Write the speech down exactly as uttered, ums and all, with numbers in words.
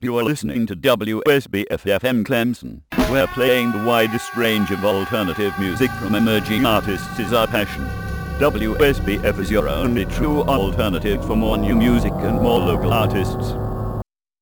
You are listening to W S B F F M Clemson. We're playing the widest range of alternative music from emerging artists is our passion. W S B F is your only true alternative for more new music and more local artists.